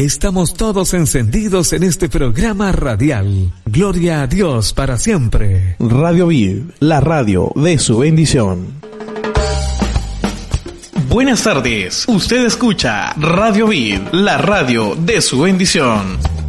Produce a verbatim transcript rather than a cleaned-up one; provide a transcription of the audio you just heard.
Estamos todos encendidos en este programa radial. Gloria a Dios para siempre. Radio Vid, la radio de su bendición. Buenas tardes, usted escucha Radio Vid, la radio de su bendición.